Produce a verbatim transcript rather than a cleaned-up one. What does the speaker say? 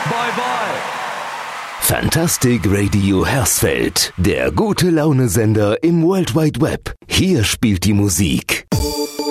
Bye bye. Fantastic Radio Hersfeld, der gute Laune-Sender im World Wide Web. Hier spielt die Musik.